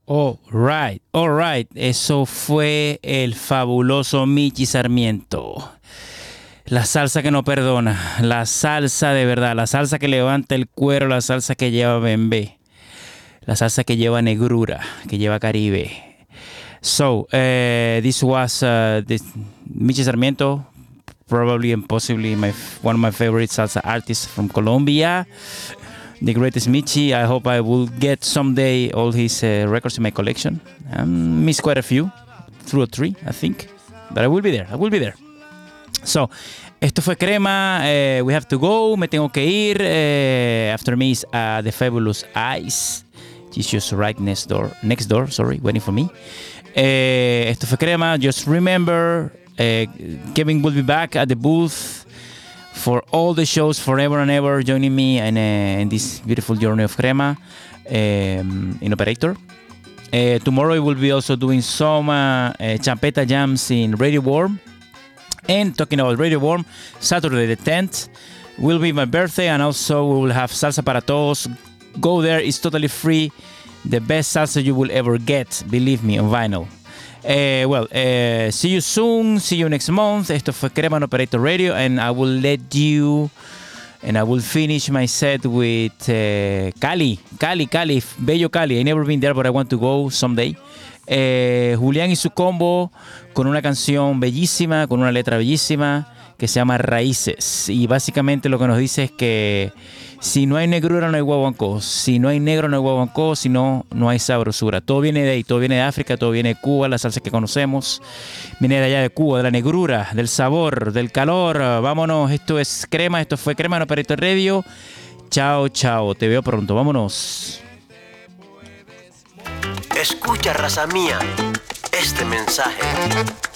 All right. Eso fue el fabuloso Michi Sarmiento. La salsa que no perdona, la salsa de verdad, la salsa que levanta el cuero, la salsa que lleva bembé, la salsa que lleva negrura, que lleva Caribe. So, this was this Michi Sarmiento, probably and possibly one of my favorite salsa artists from Colombia. The greatest Michi. I hope I will get someday all his records in my collection. Miss quite a few, 2 or 3, I think. But I will be there. So, esto fue Crema. We have to go. Me tengo que ir. After me is The Fabulous Eyes. She's just right next door. Waiting for me. Esto fue Crema. Just remember, Kevin will be back at the booth for all the shows forever and ever, joining me in this beautiful journey of Crema in Operator. Tomorrow we will be also doing some champeta jams in Radio Warm. And talking about Radio Warm, Saturday the 10th will be my birthday, and also we will have Salsa para Todos. Go there, it's totally free. The best salsa you will ever get, believe me, on vinyl. See you soon. See you next month. Esto fue Crema on Operator Radio, and I will finish my set with Cali, Bello Cali. I never been there, but I want to go someday. Julián y su combo con una canción bellísima, con una letra bellísima que se llama Raíces, y básicamente lo que nos dice es que si no hay negrura no hay guaguancó, si no hay negro no hay guaguancó, si no, no hay sabrosura. Todo viene de ahí, todo viene de África, todo viene de Cuba, la salsa que conocemos viene de allá de Cuba, de la negrura, del sabor, del calor. Vámonos, esto es Crema, esto fue Crema en Operator Radio. Chao, te veo pronto, vámonos. Escucha, raza mía, este mensaje